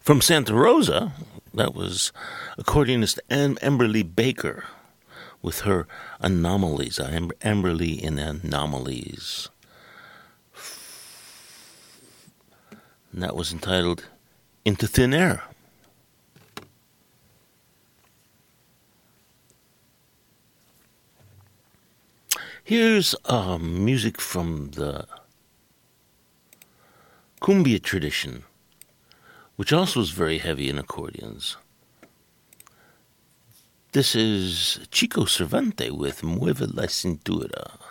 From Santa Rosa, that was accordionist Amberly Baker with her Anomalies, Amberly in Anomalies. And that was entitled Into Thin Air. Here's music from the cumbia tradition, which also is very heavy in accordions. This is Chico Cervante with Mueve la Cintura.